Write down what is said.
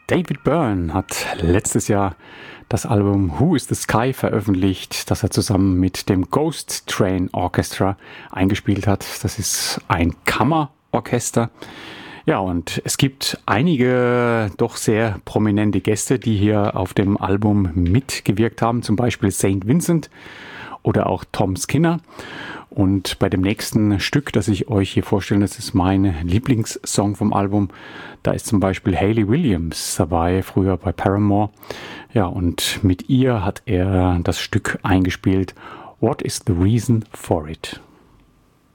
David Byrne hat letztes Jahr das Album Who is the Sky veröffentlicht, das er zusammen mit dem Ghost Train Orchestra eingespielt hat. Das ist ein Kammerorchester. Ja, und es gibt einige doch sehr prominente Gäste, die hier auf dem Album mitgewirkt haben, zum Beispiel St. Vincent oder auch Tom Skinner. Und bei dem nächsten Stück, das ich euch hier vorstelle, das ist mein Lieblingssong vom Album. Da ist zum Beispiel Hayley Williams dabei, früher bei Paramore. Ja, und mit ihr hat er das Stück eingespielt. What is the reason for it?